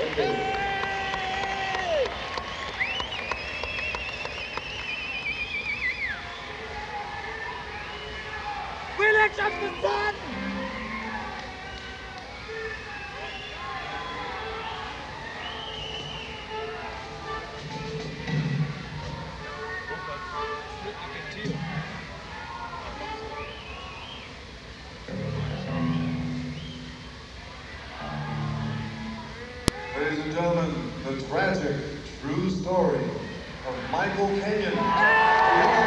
Felix of the Sun! Ladies and gentlemen, the tragic, true story of Michael Kenyon.